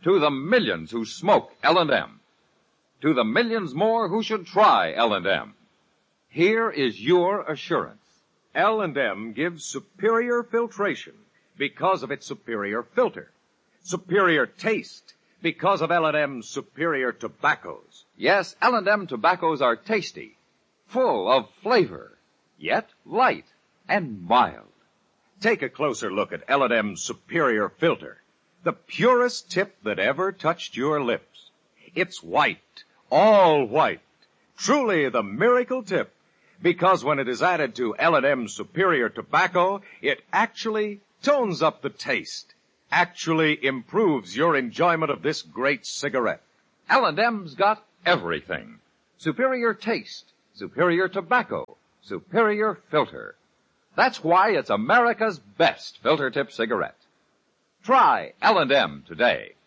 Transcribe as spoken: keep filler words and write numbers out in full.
To the millions who smoke L and M. To the millions more who should try L and M. Here is your assurance. L and M gives superior filtration because of its superior filter. Superior taste because of L and M's superior tobaccos. Yes, L and M tobaccos are tasty, full of flavor, yet light and mild. Take a closer look at L and M's superior filter, the purest tip that ever touched your lips. It's white, all white, truly the miracle tip, because when it is added to L and M's superior tobacco, it actually tones up the taste, actually improves your enjoyment of this great cigarette. L and M's got everything. Superior taste, superior tobacco, superior filter. That's why it's America's best filter tip cigarette. Try L and M today.